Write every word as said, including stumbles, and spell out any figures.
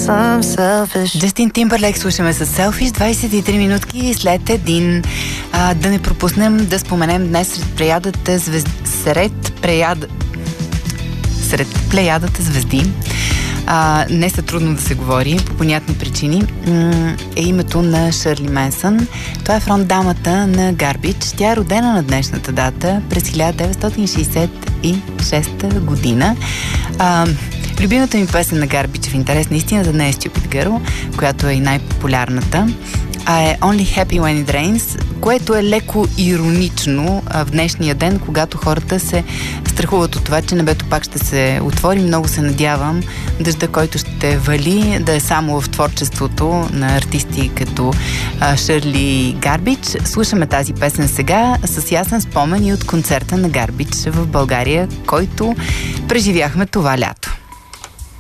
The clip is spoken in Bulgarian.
some selfish. Джастин Тимбърлейк слушаме с Selfish, двайсет и три минутки след един. А, да не пропуснем да споменем днес сред плеядата звезди. Сред плеяда... Сред плеядата звезди. А, не са трудно да се говори, по понятни причини, е името на Шърли Менсън. Това е фронтдамата на Гарбич. Тя е родена на днешната дата през хиляда деветстотин шейсет и шеста година. А, любимата ми песен на Гарбич, в интерес на истината, не е Stupid Girl, която е и най-популярната, а е Only Happy When It Rains, което е леко иронично а, в днешния ден, когато хората се страхуват от това, че небето пак ще се отвори. Много се надявам дъжда, който ще вали, да е само в творчеството на артисти като а, Шърли Гарбич. Слушаме тази песен сега с ясен спомен и от концерта на Гарбич в България, който преживяхме това лято.